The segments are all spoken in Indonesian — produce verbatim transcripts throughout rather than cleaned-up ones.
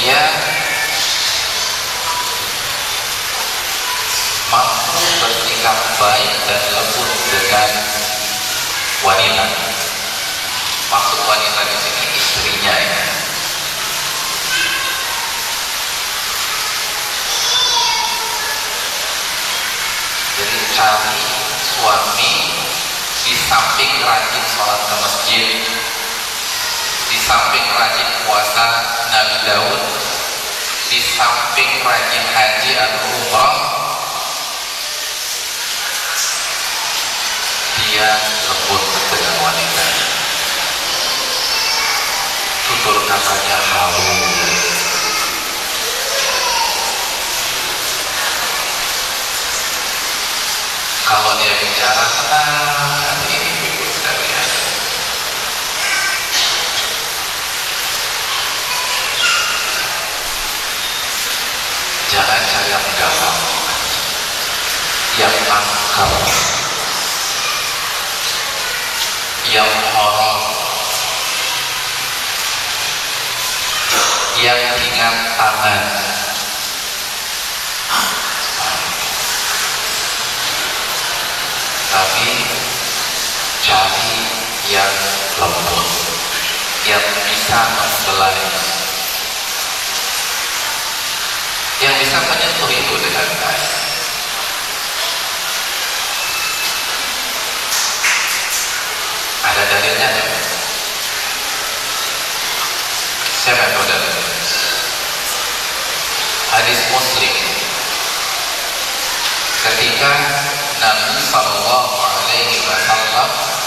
dia mampu bersikap baik dan lembut dengan wanita. Maksud wanita di sini istrinya ya. Jadi cari suami di samping rajin sholat ke masjid, di samping rajin puasa Nabi Daud, di samping rajin haji atau umrah, dia lembut dengan wanita. Tutur katanya halus. Kalau dia bicara tenang, hati ini ibu sekalian. Jangan cari yang galau, yang angker, yang horor, yang ringan tangan. Tapi cari yang lembut, yang bisa membelai, yang bisa menyentuh ibu dengan baik. Ada dalilnya ya? Siapa yang tahu dalilnya? Hadis Muslim. Ketika Nabi Sallallahu Alaihi Wasallam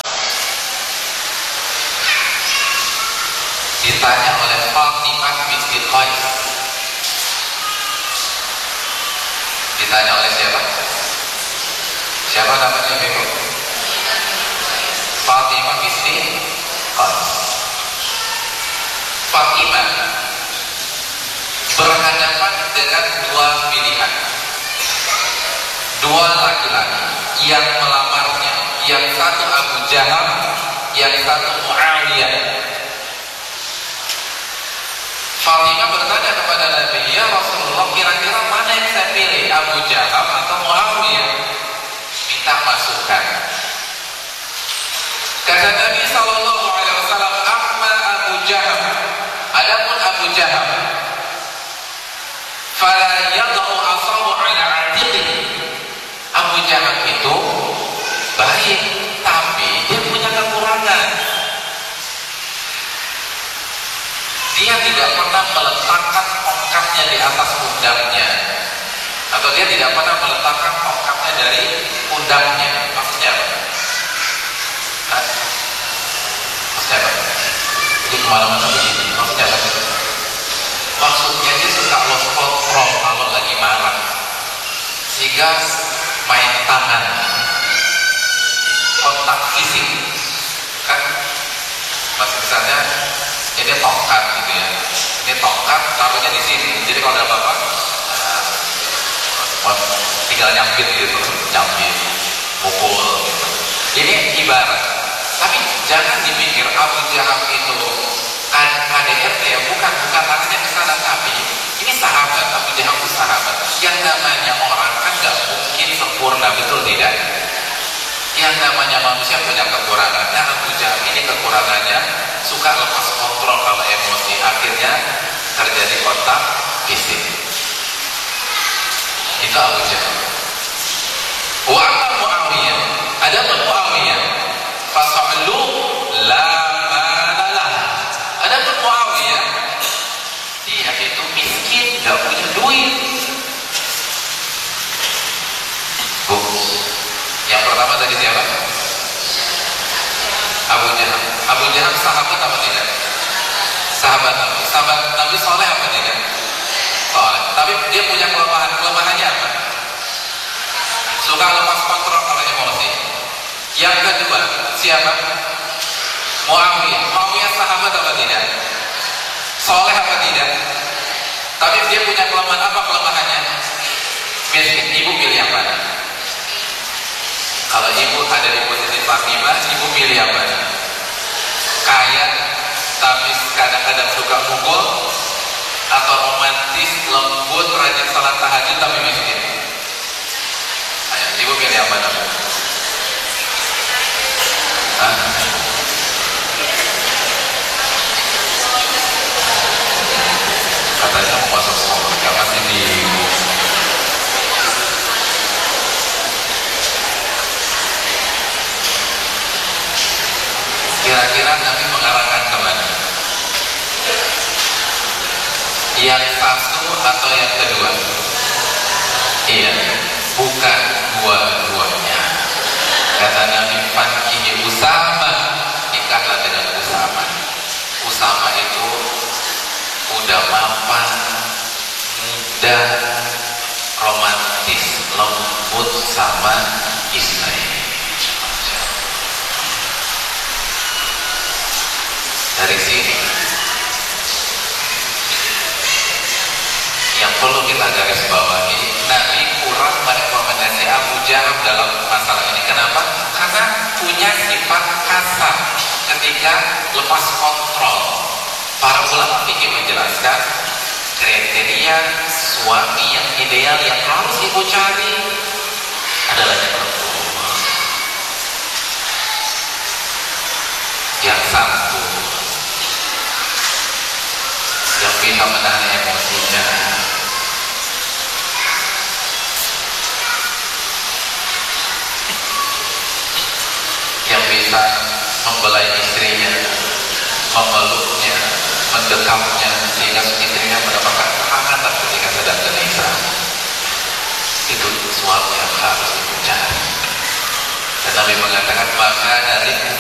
ditanya oleh Fatimah binti Qais, ditanya oleh siapa? Siapa namanya ibu? Fatimah binti Qais. Fatimah berhadapan dengan dua pilihan, dua laki-laki yang melamarnya, yang satu Abu Jahal, yang satu Muawiyah. Fatimah bertanya kepada Nabi, ya Rasulullah, kira-kira mana yang saya pilih, Abu Jahal atau Muawiyah? Minta masukan. Kata Nabi Sallallahu Alaihi Wasallam, amma Abu Jahal, adapun Abu Jahal, fala yadau asahu ala atiqi. Abu Jahal itu baik, tapi dia punya kekurangan. Dia tidak pernah meletakkan tongkatnya di atas pundaknya, atau dia tidak pernah meletakkan tongkatnya dari pundaknya. Maksudnya apa? Hah? Maksudnya apa? Jadi kemana-mana begini. Maksudnya apa? Maksudnya dia suka lost control kalau lagi marah, sehingga main tangan, kontak fisik, kan? Mas misalnya ini tongkat gitu ya, ini tongkat taruhnya di sini, jadi kalau ada apa-apa uh, tinggal nyambit gitu, nyambit, mukul gitu. Ini ibarat, tapi jangan dipikir Abu Jahal itu K D R T ya, bukan, bukan artinya kesana, tapi ini sahabat. Abu Jahal itu sahabat. Yang namanya orang kan gak mungkin sempurna, betul tidak? Yang namanya manusia punya kekurangan. Nah, Abu Jahal ini kekurangannya suka lepas kontrol kalau emosi, akhirnya terjadi kontak fisik. Itu Abu Jahal. Wa amma Muawiyah, adapun Muawiyah, fasa'lu la malalah. Adapun Muawiyah, dia itu miskin, gak punya duit. Bu, yang pertama tadi siapa? Abu Jahal. Abu Jahal sahabat apa tidak? Sahabat Nabi. Sahabat Nabi soleh apa tidak? Soleh. Tapi dia punya kelemahan. Kelemahannya apa? Suka lepas kontrol kalau emosi. Yang kedua, siapa? Muawiyah. Muawiyah sahabat apa tidak? Soleh apa tidak? Tapi dia punya kelemahan apa kelemahannya? Miskin. Ibu pilih yang mana? Kalau ibu ada di posisi Fatimah, ibu pilih apa? Kaya tapi kadang-kadang suka mukul, atau romantis, lembut, rajin salat tahajud tapi miskin? Ayo, ibu pilih apa dong? Hah? Katanya mau masuk surga, masih bingung. Kira-kira Nabi mengarahkan kemana? Yang satu atau yang kedua? Iya, bukan dua-duanya. Kata Nabi, fankihi Usama, nikahlah dengan Usama. Usama itu udah mapan, muda, romantis, lembut sama istri. Dari sini yang perlu kita garis bawahi, Nabi kurang merekomendasi Abu Jahal dalam masalah ini. Kenapa? Karena punya sifat kasar ketika lepas kontrol. Para ulama fikih menjelaskan kriteria suami yang ideal yang harus ibu cari adalah yang perempuan yang santun, yang bisa menahan emosinya, yang bisa membelai istrinya, memeluknya, mendekapnya, sehingga istrinya mendapatkan kehangatan ketika sedang gelisah. Itu suami yang harus dicari. Dan Nabi mengatakan, maka dari